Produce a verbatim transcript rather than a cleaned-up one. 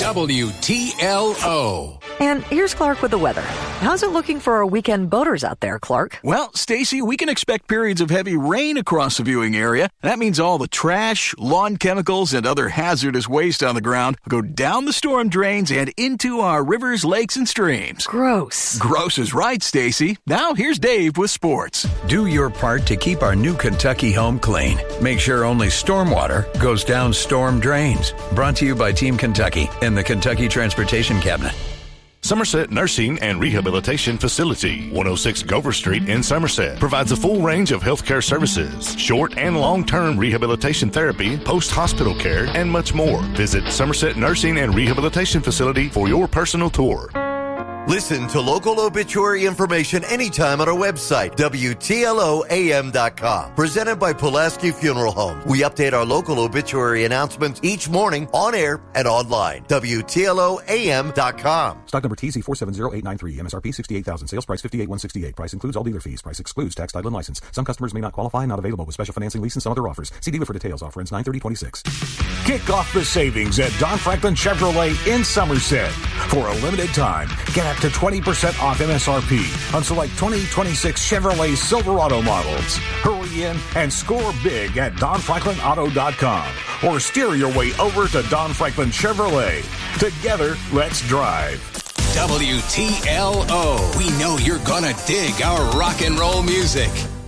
W T L O. And here's Clark with the weather. How's it looking for our weekend boaters out there, Clark? Well, Stacy, we can expect periods of heavy rain across the viewing area. That means all the trash, lawn chemicals, and other hazardous waste on the ground will go down the storm drains and into our rivers, lakes, and streams. Gross. Gross is right, Stacy. Now here's Dave with sports. Do your part to keep our new Kentucky home clean. Make sure only stormwater goes down storm drains. Brought to you by Team Kentucky and the Kentucky Transportation Cabinet. Somerset Nursing and Rehabilitation Facility, one oh six Gover Street in Somerset, provides a full range of healthcare services, short and long-term rehabilitation therapy, post-hospital care, and much more. Visit Somerset Nursing and Rehabilitation Facility for your personal tour. Listen to local obituary information anytime on our website, W T L O A M dot com. Presented by Pulaski Funeral Home. We update our local obituary announcements each morning on air and online. W T L O A M dot com. Stock number T Z four seven zero eight nine three. M S R P sixty-eight thousand. Sales price fifty-eight thousand one hundred sixty-eight. Price includes all dealer fees. Price excludes tax, title, and license. Some customers may not qualify. Not available with special financing, lease, and some other offers. See dealer for details. Offer ends nine thirty twenty-six. Kick off the savings at Don Franklin Chevrolet in Somerset. For a limited time, get up to twenty percent off M S R P on select twenty twenty-six Chevrolet Silverado models. Hurry in and score big at Don Franklin Auto dot com or steer your way over to Don Franklin Chevrolet. Together, let's drive. W T L O. We know you're gonna dig our rock and roll music.